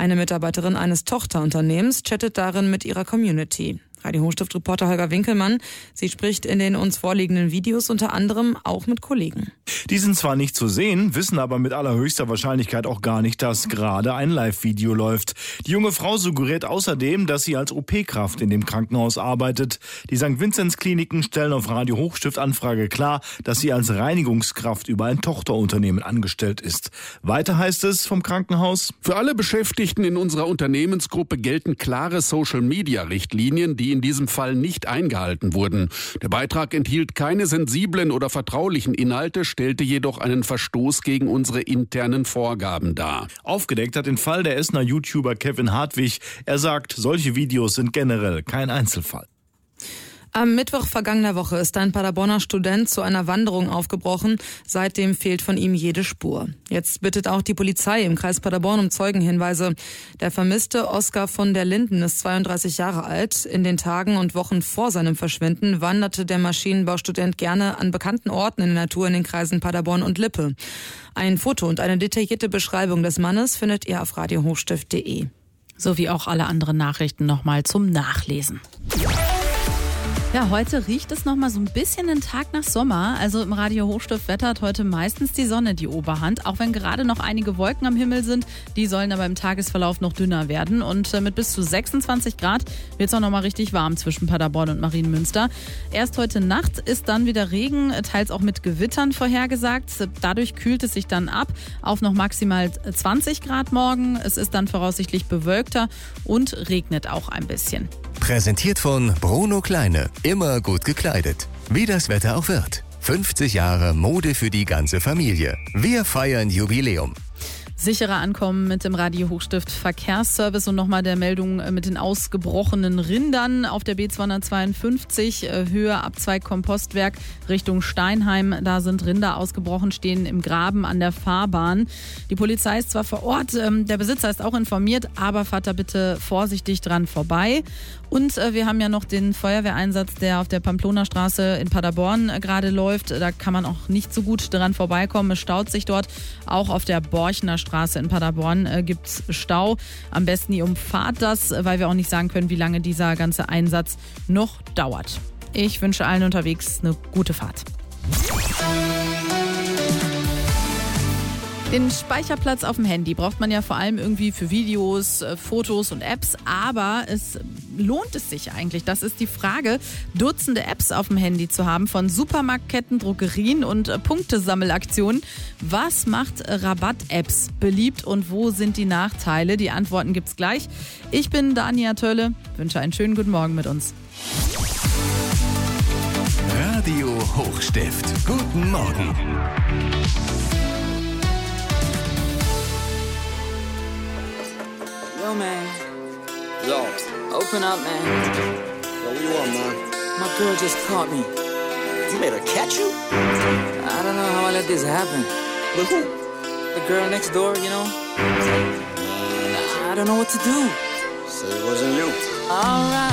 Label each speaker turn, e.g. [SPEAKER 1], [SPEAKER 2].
[SPEAKER 1] Eine Mitarbeiterin eines Tochterunternehmens chattet darin mit ihrer Community. Radio Hochstift-Reporter Holger Winkelmann. Sie spricht in den uns vorliegenden Videos unter anderem auch mit Kollegen.
[SPEAKER 2] Die sind zwar nicht zu sehen, wissen aber mit allerhöchster Wahrscheinlichkeit auch gar nicht, dass gerade ein Live-Video läuft. Die junge Frau suggeriert außerdem, dass sie als OP-Kraft in dem Krankenhaus arbeitet. Die St. Vinzenz-Kliniken stellen auf Radio Hochstift-Anfrage klar, dass sie als Reinigungskraft über ein Tochterunternehmen angestellt ist. Weiter heißt es vom Krankenhaus:
[SPEAKER 3] Für alle Beschäftigten in unserer Unternehmensgruppe gelten klare Social-Media-Richtlinien, die in diesem Fall nicht eingehalten wurden. Der Beitrag enthielt keine sensiblen oder vertraulichen Inhalte, stellte jedoch einen Verstoß gegen unsere internen Vorgaben dar.
[SPEAKER 2] Aufgedeckt hat den Fall der Essener YouTuber Kevin Hartwig. Er sagt, solche Videos sind generell kein Einzelfall.
[SPEAKER 1] Am Mittwoch vergangener Woche ist ein Paderborner Student zu einer Wanderung aufgebrochen. Seitdem fehlt von ihm jede Spur. Jetzt bittet auch die Polizei im Kreis Paderborn um Zeugenhinweise. Der vermisste Oskar von der Linden ist 32 Jahre alt. In den Tagen und Wochen vor seinem Verschwinden wanderte der Maschinenbaustudent gerne an bekannten Orten in der Natur in den Kreisen Paderborn und Lippe. Ein Foto und eine detaillierte Beschreibung des Mannes findet ihr auf radiohochstift.de.
[SPEAKER 4] So wie auch alle anderen Nachrichten nochmal zum Nachlesen. Ja, heute riecht es noch mal so ein bisschen den Tag nach Sommer. Also im Radio Hochstift wettert heute meistens die Sonne die Oberhand. Auch wenn gerade noch einige Wolken am Himmel sind, die sollen aber im Tagesverlauf noch dünner werden. Und mit bis zu 26 Grad wird es auch noch mal richtig warm zwischen Paderborn und Marienmünster. Erst heute Nacht ist dann wieder Regen, teils auch mit Gewittern vorhergesagt. Dadurch kühlt es sich dann ab auf noch maximal 20 Grad morgen. Es ist dann voraussichtlich bewölkter und regnet auch ein bisschen.
[SPEAKER 5] Präsentiert von Bruno Kleine. Immer gut gekleidet. Wie das Wetter auch wird. 50 Jahre Mode für die ganze Familie. Wir feiern Jubiläum.
[SPEAKER 4] Sicherer Ankommen mit dem Radio Hochstift Verkehrsservice und nochmal der Meldung mit den ausgebrochenen Rindern auf der B252, Höhe Abzweig Kompostwerk Richtung Steinheim. Da sind Rinder ausgebrochen, stehen im Graben an der Fahrbahn. Die Polizei ist zwar vor Ort, der Besitzer ist auch informiert, aber fahrt da bitte vorsichtig dran vorbei. Und wir haben ja noch den Feuerwehreinsatz, der auf der Pamplona-Straße in Paderborn gerade läuft. Da kann man auch nicht so gut dran vorbeikommen. Es staut sich dort. Auch auf der Borchner Straße in Paderborn gibt es Stau. Am besten ihr umfahrt das, weil wir auch nicht sagen können, wie lange dieser ganze Einsatz noch dauert. Ich wünsche allen unterwegs eine gute Fahrt. Den Speicherplatz auf dem Handy braucht man ja vor allem irgendwie für Videos, Fotos und Apps, aber lohnt es sich eigentlich? Das ist die Frage. Dutzende Apps auf dem Handy zu haben von Supermarktketten, Drogerien und Punktesammelaktionen. Was macht Rabatt-Apps beliebt und wo sind die Nachteile? Die Antworten gibt's gleich. Ich bin Dania Tölle, wünsche einen schönen guten Morgen mit uns.
[SPEAKER 5] Radio Hochstift. Guten Morgen.
[SPEAKER 6] Yo, man. Yo. Open up, man.
[SPEAKER 7] Yo, what you want, man?
[SPEAKER 6] My girl just caught me.
[SPEAKER 7] You made her catch you?
[SPEAKER 6] I don't know how I let this happen.
[SPEAKER 7] With who?
[SPEAKER 6] The girl next door, you know? I don't know what to do.
[SPEAKER 7] So it wasn't you.
[SPEAKER 6] Alright.